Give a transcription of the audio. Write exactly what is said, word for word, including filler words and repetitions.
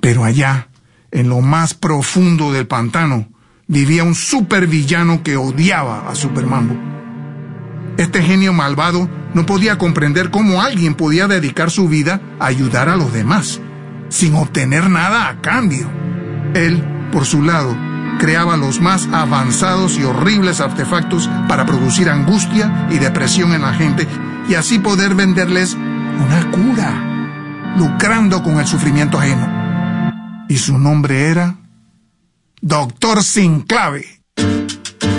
Pero allá, en lo más profundo del pantano, vivía un supervillano que odiaba a Supermambo. Este genio malvado no podía comprender cómo alguien podía dedicar su vida a ayudar a los demás, sin obtener nada a cambio. Él, por su lado, creaba los más avanzados y horribles artefactos para producir angustia y depresión en la gente y así poder venderles una cura, lucrando con el sufrimiento ajeno. Y su nombre era Doctor Sin Clave.